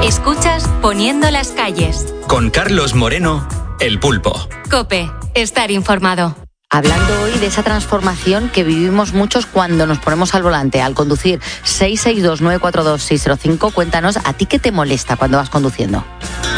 Escuchas Poniendo las calles. Con Carlos Moreno, El Pulpo. COPE. Estar informado. Hablando hoy de esa transformación que vivimos muchos cuando nos ponemos al volante, al conducir. 662-942-605. Cuéntanos, ¿a ti qué te molesta cuando vas conduciendo?